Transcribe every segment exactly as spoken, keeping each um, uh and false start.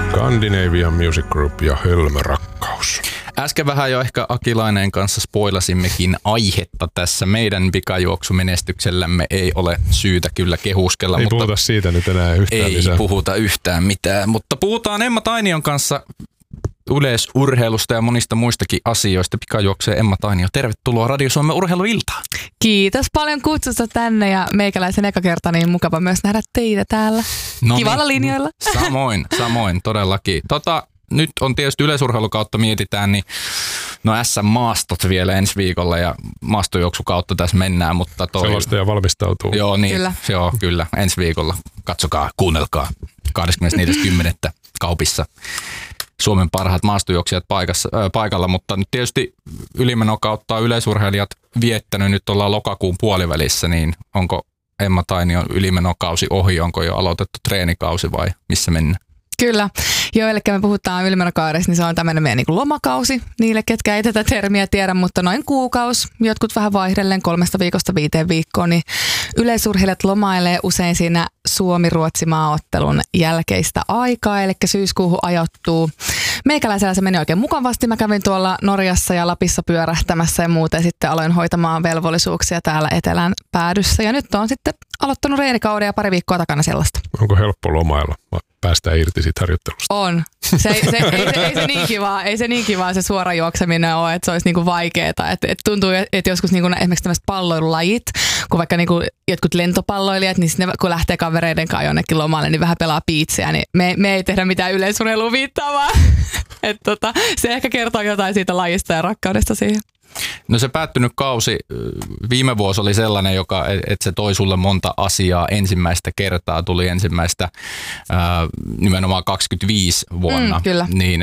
Scandinavian Music Group ja Hölmörakkaus. Äsken vähän jo ehkä Akilainen kanssa spoilasimmekin aihetta tässä. Meidän pikajuoksumenestyksellämme ei ole syytä kyllä kehuskella. Ei mutta puhuta siitä nyt enää yhtään ei lisää. Ei puhuta yhtään mitään, mutta puhutaan Emma Tainion kanssa yleisurheilusta ja monista muistakin asioista. Pikajuoksee Emma Tainio, tervetuloa Radio Suomen urheiluiltaan. Kiitos paljon kutsusta tänne ja meikäläisen eka kerta, niin mukava myös nähdä teitä täällä. No kivalla niin, linjoilla. Samoin, samoin todellakin. Tota, nyt on tietysti yleisurheilukautta mietitään, niin no S M-maastot vielä ensi viikolla ja maastojuoksukautta tässä mennään, mutta toi... Sellaista ja valmistautuu. Joo, niin, kyllä. Joo, kyllä, ensi viikolla. Katsokaa, kuunnelkaa. kahdeskymmenesneljäs kymmenettä kaupissa. Suomen parhaat maastojuoksijat paikassa, äh, paikalla, mutta nyt tietysti ylimenokautta yleisurheilijat viettänyt, nyt ollaan lokakuun puolivälissä, niin onko Emma Tainion ylimenokausi ohi, onko jo aloitettu treenikausi vai missä mennään? Kyllä. Joo, eli me puhutaan ylimenokaudesta, niin se on tämmöinen meidän niin kuin lomakausi niille, ketkä ei tätä termiä tiedä, mutta noin kuukausi, jotkut vähän vaihdellen kolmesta viikosta viiteen viikkoon, niin yleisurheilijat lomailee usein siinä Suomi-Ruotsi-maaottelun jälkeistä aikaa, eli syyskuuhun ajoittuu. Meikäläisellä se meni oikein mukavasti. Mä kävin tuolla Norjassa ja Lapissa pyörähtämässä ja muuten sitten aloin hoitamaan velvollisuuksia täällä etelän päädyssä. Ja nyt on sitten aloittanut reenikauden ja pari viikkoa takana sellaista. Onko helppo lomailla? Päästään irti siitä harjoittelusta. On. Se, se, ei, se, ei, se niin kivaa, ei se niin kivaa se suora juokseminen ole, että se olisi niinku vaikeaa. Et, et tuntuu, että joskus niinku esimerkiksi tämmöiset palloilulajit, kun vaikka niinku jotkut lentopalloilijat, niin ne, kun lähtee kavereiden kanssa jonnekin lomalle, niin vähän pelaa piitsiä, niin me, me ei tehdä mitään yleisurheilua viittaavaa. Et tota, se ehkä kertoo jotain siitä lajista ja rakkaudesta siihen. No se päättynyt kausi viime vuosi oli sellainen, joka, että se toi sulle monta asiaa ensimmäistä kertaa, tuli ensimmäistä ää, nimenomaan kaksikymmentäviisi vuonna, mm, kyllä. niin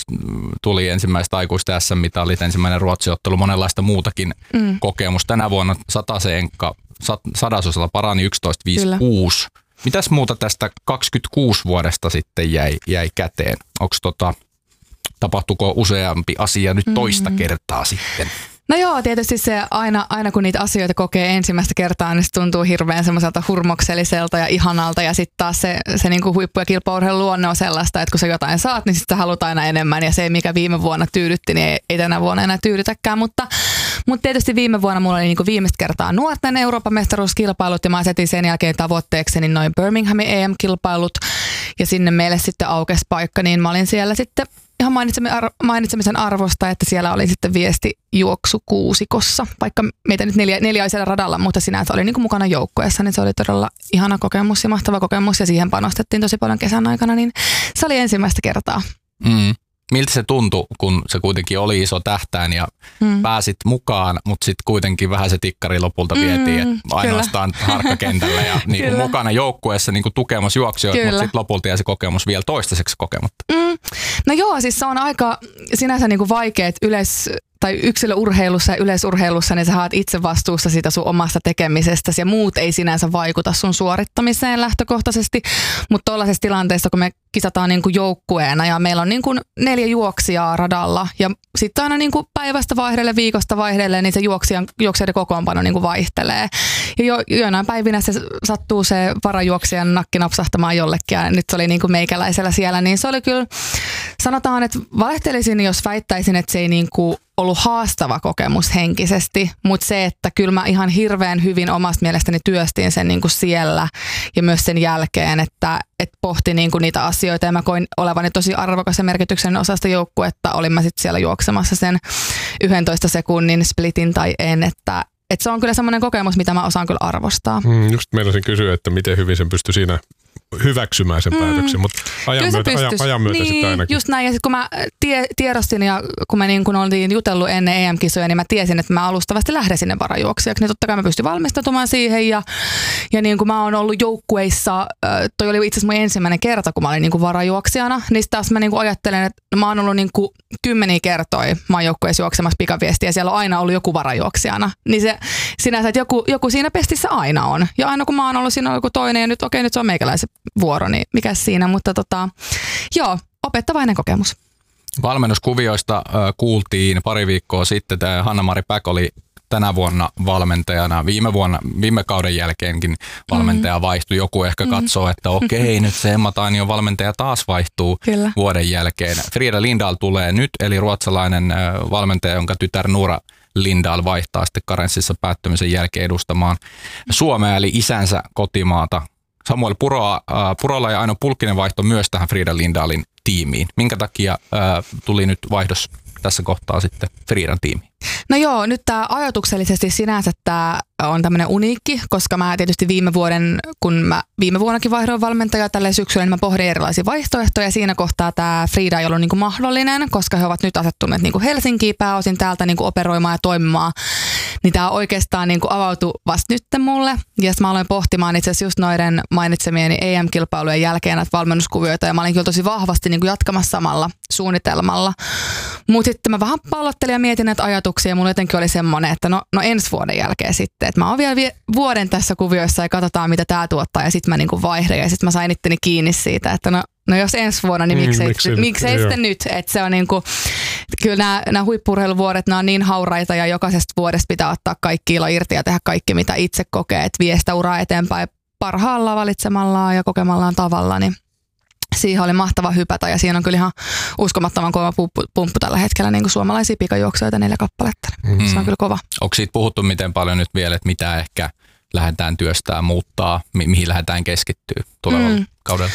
tuli ensimmäistä aikuista S M-mitalit, ensimmäinen Ruotsi-ottelu, monenlaista muutakin mm. kokemusta. Tänä vuonna sataseenka, sadasosalla parani yksitoista viisikymmentäkuusi. Mitäs muuta tästä kaksikymmentäkuusi vuodesta sitten jäi, jäi käteen? Onko tota... Tapahtuuko useampi asia nyt toista mm-hmm. kertaa sitten? No joo, tietysti se aina, aina kun niitä asioita kokee ensimmäistä kertaa, niin se tuntuu hirveän semmoiselta hurmokselliselta ja ihanalta. Ja sitten taas se, se niinku huippu- ja kilpaurheilun luonne on sellaista, että kun sä jotain saat, niin sitten sä haluat aina enemmän. Ja se, mikä viime vuonna tyydytti, niin ei, ei tänä vuonna enää tyydytäkään. Mutta, mutta tietysti viime vuonna mulla oli niinku viimeistä kertaa nuorten Euroopan mestaruuskilpailut ja mä asetin sen jälkeen tavoitteekseni noin Birminghamin E M-kilpailut. Ja sinne meille sitten aukesi paikka, niin mä olin siellä sitten ihan mainitsemisen arvosta, että siellä oli sitten viesti juoksu kuusikossa, vaikka meitä nyt neljä, neljä oli siellä radalla, mutta sinänsä oli niin kuin mukana joukkueessa, niin se oli todella ihana kokemus ja mahtava kokemus ja siihen panostettiin tosi paljon kesän aikana, niin se oli ensimmäistä kertaa. Mm. Miltä se tuntui, kun se kuitenkin oli iso tähtäin ja mm. pääsit mukaan, mutta sitten kuitenkin vähän se tikkari lopulta vietiin, mm, että ainoastaan harkkakentällä ja niin kuin mukana joukkueessa niin kuin tukemassa juoksijoita, mutta sitten lopulta jäi se kokemus vielä toistaiseksi kokematta. Mm. No joo, siis se on aika sinänsä niin kuin vaikeet yleis... tai yksilöurheilussa ja yleisurheilussa, niin sä oot itse vastuussa siitä sun omasta tekemisestäsi ja muut ei sinänsä vaikuta sun suorittamiseen lähtökohtaisesti, mutta tuollaisessa tilanteessa, kun me kisataan niin kuin joukkueena ja meillä on niin kuin neljä juoksijaa radalla ja sitten aina niin kuin päivästä vaihdelle, viikosta vaihdelle, niin se juoksijan, juoksijoiden kokoonpano niin kuin vaihtelee. Ja jo, joinain päivinä se sattuu se varajuoksijan nakki napsahtamaan jollekin ja nyt se oli niin kuin meikäläisellä siellä, niin se oli kyllä, sanotaan, että valehtelisin, jos väittäisin, että se ei niin kuin ollut haastava kokemus henkisesti, mutta se, että kyllä mä ihan hirveän hyvin omasta mielestäni työstin sen niin kuin siellä ja myös sen jälkeen, että, että pohti niin kuin niitä asioita ja mä koin olevani tosi arvokas ja merkityksen osasta joukkuetta, olin mä sitten siellä juoksemassa sen yhdentoista sekunnin splitin tai en, että, että se on kyllä semmoinen kokemus, mitä mä osaan kyllä arvostaa. Mm, just meinasin kysyä, että miten hyvin sen pystyi siinä hyväksymään sen mm. päätöksen, mutta ajan myötä, ajan, ajan myötä niin, sitten ainakin. Just näin, ja sitten kun mä tie, tiedostin ja kun me niin kun oltiin jutellut ennen E M-kisoja, niin mä tiesin, että mä alustavasti lähden sinne varajuoksijaksi, niin totta kai mä pystyn valmistautumaan siihen, ja, ja niin kun mä oon ollut joukkueissa, toi oli itse asiassa mun ensimmäinen kerta, kun mä olin niin kun varajuoksijana, niin taas mä niin kun ajattelen, että mä oon ollut niin kun kymmeniä kertoja, mä oon joukkueessa juoksemassa pikaviestiä, ja siellä on aina ollut joku varajuoksijana, niin se sinänsä, että joku, joku siinä pestissä aina on, ja aina kun mä oon ollut siinä on joku toinen, ja nyt okei, okay, nyt se on meikäläisen vuoro, niin mikä siinä, mutta tota, joo, opettavainen kokemus. Valmennuskuvioista äh, kuultiin pari viikkoa sitten, tämä Hanna-Mari Päck oli tänä vuonna valmentajana. Viime vuonna, viime kauden jälkeenkin valmentaja vaihtui. Joku ehkä katsoo, että okei, nyt se Emma Tainion valmentaja taas vaihtuu Kyllä. vuoden jälkeen. Frida Lindahl tulee nyt, eli ruotsalainen valmentaja, jonka tytär Nora Lindahl vaihtaa sitten karenssissa päättymisen jälkeen edustamaan Suomea, eli isänsä kotimaata. Samuel Purola, äh, Purola ja Aino Pulkkinen vaihto myös tähän Frida Lindahlin tiimiin. Minkä takia äh, tuli nyt vaihdos tässä kohtaa sitten Fridan tiimiin? No joo, nyt tämä ajatuksellisesti sinänsä tämä on tämmöinen uniikki, koska mä tietysti viime vuoden, kun mä viime vuonnakin vaihdoin valmentajaa tälle syksyllä, niin mä pohdin erilaisia vaihtoehtoja. Siinä kohtaa tämä Frida ei ollut niinku mahdollinen, koska he ovat nyt asettuneet niinku Helsinkiin pääosin täältä niinku operoimaan ja toimimaan. Niin tämä oikeastaan niinku avautui vasta nyt mulle. Ja mä aloin pohtimaan itse asiassa just noiden mainitsemieni E M-kilpailujen jälkeen näitä valmennuskuvioita. Ja mä olin kyllä tosi vahvasti niinku jatkamassa samalla suunnitelmalla. Mutta sitten mä vähän pallottelin ja mietin näitä ajatuksia. Ja mulla jotenkin oli semmoinen, että no, no ensi vuoden jälkeen sitten. Että mä oon vielä vie- vuoden tässä kuvioissa ja katsotaan mitä tää tuottaa. Ja sitten mä niinku vaihdan. Ja sitten mä sain itteni kiinni siitä, että no No jos ensi vuonna, niin miksei, mm, miksei, miksei sitten nyt? Että se on niinku, kyllä nämä, nämä huippu-urheiluvuodet, nämä on niin hauraita ja jokaisesta vuodesta pitää ottaa kaikki ilo irti ja tehdä kaikki, mitä itse kokee, että vie sitä uraa eteenpäin parhaalla valitsemallaan ja kokemallaan tavalla, niin siihen oli mahtava hypätä ja siinä on kyllä ihan uskomattoman kova pumppu, pumppu tällä hetkellä niin kuin suomalaisia pikajuoksuja, neljä kappaletta. Mm. Se on kyllä kova. Onko siitä puhuttu miten paljon nyt vielä, että mitä ehkä lähdetään työstää, muuttaa, mi- mihin lähdetään keskittyä tulevalla mm. kaudella?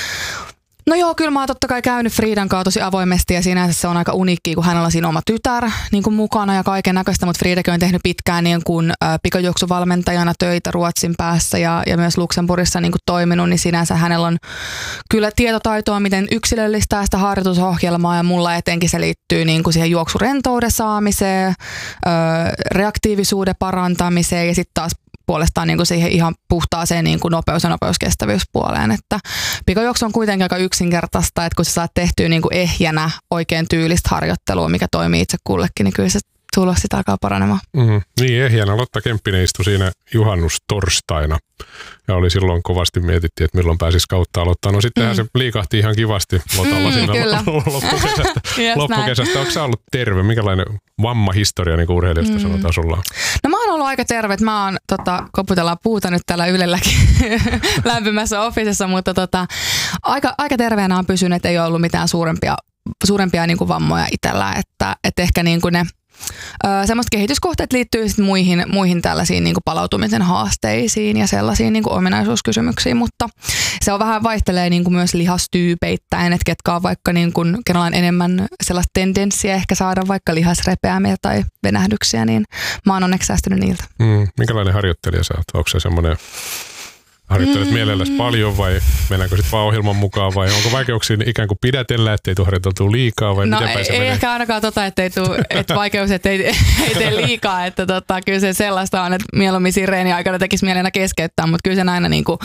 No joo, kyllä mä oon totta kai käynyt Fridan kanssa tosi avoimesti ja sinänsä se on aika uniikki, kun hänellä on siinä oma tytär niin kuin mukana ja kaiken näköistä, mutta Fridakin on tehnyt pitkään niin kuin, ä, pikajuoksuvalmentajana töitä Ruotsin päässä ja, ja myös Luxemburgissa niin kuin toiminut, niin sinänsä hänellä on kyllä tietotaitoa, miten yksilöllistää sitä harjoitusohjelmaa ja mulla etenkin se liittyy niin kuin siihen juoksurentouden saamiseen, ä, reaktiivisuuden parantamiseen ja sitten taas puolestaan niin kuin siihen ihan puhtaaseen niin kuin nopeus- ja nopeuskestävyyspuoleen. Että pikajuoksu on kuitenkin aika yksinkertaista, että kun sä saat tehtyä niin kuin ehjänä oikein tyylistä harjoittelua, mikä toimii itse kullekin, niin kyllä se tulos sitä alkaa paranemaan. Mm-hmm. Niin, ehjänä Lotta Kemppinen istui siinä juhannustorstaina ja oli silloin kovasti mietittiin, että milloin pääsisi kautta aloittaa. No sittenhän mm. se liikahti ihan kivasti Lotalla mm, siinä loppukesästä. loppukesästä. Onko sä ollut terve? Minkälainen vammahistoria niin urheilijasta mm. sanotaan sulla? No mä oon ollut aika terve, että mä oon, tota, koputellaan puuta nyt täällä Ylelläkin lämpimässä officessa, mutta tota, aika, aika terveenä on pysynyt, että ei ole ollut mitään suurempia, suurempia niin kuin vammoja itsellä, että, että ehkä niin kuin ne Öö, semmoiset kehityskohteet liittyy sit muihin, muihin tällaisiin niin kuin palautumisen haasteisiin ja sellaisiin niin kuin ominaisuuskysymyksiin, mutta se on vähän vaihtelee niin kuin myös lihastyypeittäin, että ketkä on vaikka niin kuin, kenellä on enemmän sellaista tendenssiä ehkä saada vaikka lihasrepeämiä tai venähdyksiä, niin mä oon onneksi säästynyt niiltä. Mm, minkälainen harjoittelija sä oot? Onko se semmoinen harjoittelet mielelläsi paljon vai mennäänkö sitten vaan ohjelman mukaan vai onko vaikeuksia ikään kuin pidätellä, ettei tule harjoiteltua liikaa vai no miten päin se ei menee? Ehkä ainakaan tota, ettei tule, että vaikeus, ettei ei tee liikaa, että tota, kyllä se sellaista on, että mieluummin siinä reeni aikana tekisi mielenä keskeyttää, mutta kyllä sen aina niin kuin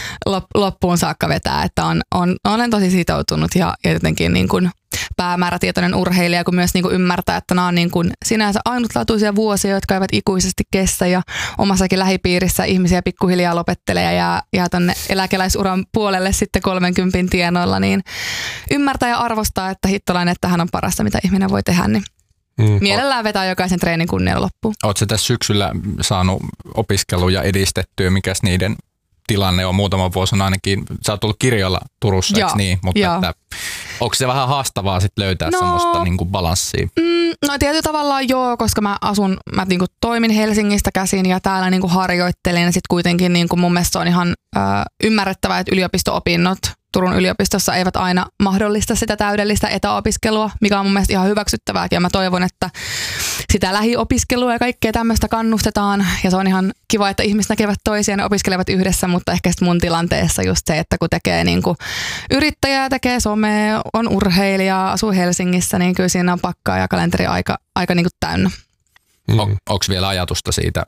loppuun saakka vetää, että on, on, olen tosi sitoutunut ja, ja jotenkin niin kuin päämäärätietoinen urheilija, kun myös niin kuin ymmärtää, että nämä on niin kuin sinänsä ainutlaatuisia vuosia, jotka eivät ikuisesti kestä ja omassakin lähipiirissä ihmisiä pikkuhiljaa lopettelee ja jää, jää tuonne eläkeläisuran puolelle sitten kolmenkympin tienoilla, niin ymmärtää ja arvostaa, että hittolainen, että hän on parasta, mitä ihminen voi tehdä, niin mm. mielellään vetää jokaisen treenin kunnialla loppuun. Oletko tässä syksyllä saanut opiskeluja edistettyä, mikäs niiden tilanne on muutama vuosi ainakin, sä oot tullut kirjoilla Turussa, eikö niin? Mutta että, onko se vähän haastavaa sit löytää no, semmoista niinku balanssia? Mm, no tietyllä tavallaan joo, koska mä asun, mä niinku toimin Helsingistä käsin ja täällä niinku harjoittelin ja sit kuitenkin niinku mun mielestä on ihan ö, ymmärrettävää, että yliopisto-opinnot Turun yliopistossa eivät aina mahdollista sitä täydellistä etäopiskelua, mikä on mun mielestä ihan hyväksyttävääkin ja mä toivon, että sitä lähiopiskelua ja kaikkea tämmöistä kannustetaan ja se on ihan kiva, että ihmiset näkevät toisiaan ja opiskelevat yhdessä, mutta ehkä sitten mun tilanteessa just se, että kun tekee niinku yrittäjää, tekee somea, on urheilija, asuu Helsingissä, niin kyllä siinä on pakkaa ja kalenteri aika, aika niinku täynnä. Mm. On, onko vielä ajatusta siitä,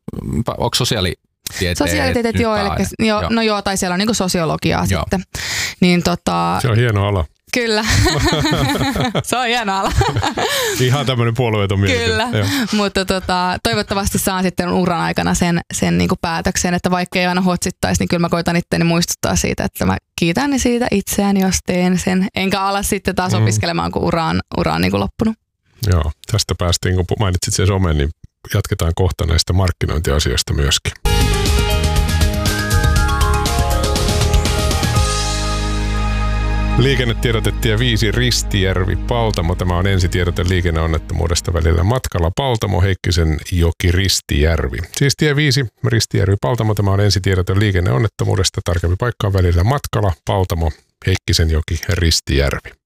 onko sosiaali Tieteet, Sosiaalitieteet, joo, eli, jo, no joo, tai siellä on niinku sosiologiaa joo. sitten. Niin, tota, se on hieno ala. Kyllä, se on hieno ala. Ihan tämmöinen puolueeton mielipide. Kyllä, mutta tota, toivottavasti saan sitten uran aikana sen, sen niinku päätöksen, että vaikka ei aina hotsittaisi, niin kyllä mä koitan itseäni muistuttaa siitä, että mä kiitän siitä itseäni, jos teen sen. Enkä ala sitten taas mm. opiskelemaan, kun ura on, ura on niinku loppunut. Joo, tästä päästiin, kun mainitsit sen somen, niin jatketaan kohta näistä markkinointiasioista myöskin. Liikennetiedotetie viisi Ristijärvi-Paltamo. Tämä on ensitiedote liikenneonnettomuudesta välillä matkalla Paltamo, Heikkisen joki, Ristijärvi. Siis tie viisi Ristijärvi-Paltamo. Tämä on ensitiedote liikenneonnettomuudesta. Tarkempi paikka on välillä matkalla Paltamo, Heikkisen joki, Ristijärvi.